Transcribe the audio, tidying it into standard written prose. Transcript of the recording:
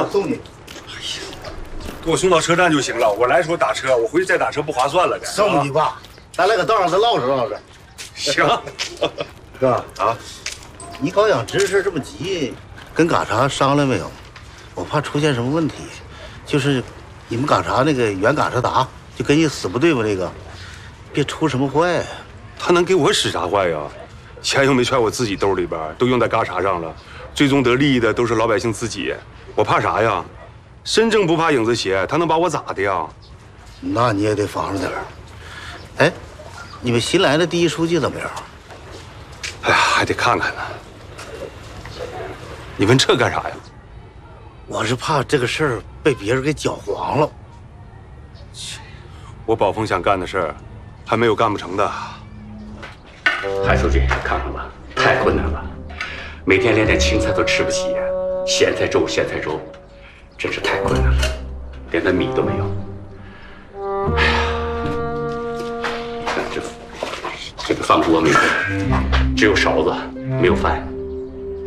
我送你。 给我送到车站就行了。我来时候打车，我回去再打车不划算了。 送你吧，咱来搁道上再唠着唠着。 行， 哥啊，你搞养殖事这么急，跟嘎查商量没有？我怕出现什么问题。就是你们嘎查那个原嘎查达，就跟人死不对付那个，别出什么坏。 他能给我使啥坏呀？钱又没揣我自己兜里边，都用在嘎查上了。最终得利益的都是老百姓自己，我怕啥呀？身正不怕影子斜，他能把我咋的呀？ 那你也得防着点儿。哎，你们新来的第一书记怎么样？ 哎呀，还得看看呢。你问这干啥呀？ 我是怕这个事儿被别人给搅黄了。 我宝丰想干的事儿，还没有干不成的。 韩书记，看看吧，太困难了，每天连点青菜都吃不起，咸菜粥，真是太困难了，连点米都没有。哎呀，你看这个饭锅没有，只有勺子，没有饭。